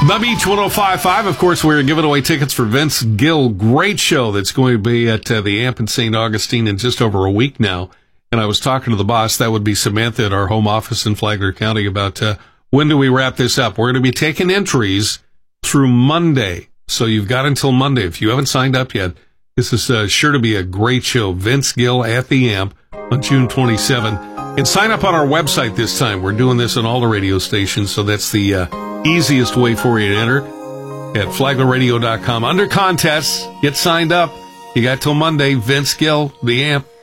The Beach 105.5, of course, we're giving away tickets for Vince Gill. Great show that's going to be at the Amp in St. Augustine in just over a week now. And I was talking to the boss, that would be Samantha at our home office in Flagler County, about when do we wrap this up. We're going to be taking entries through Monday. So you've got until Monday. If you haven't signed up yet, this is sure to be a great show. Vince Gill at the Amp on June 27. And sign up on our website this time. We're doing this on all the radio stations, so that's the easiest way for you to enter at flaglerradio.com. Under contests, get signed up. You got till Monday. Vince Gill, the Amp.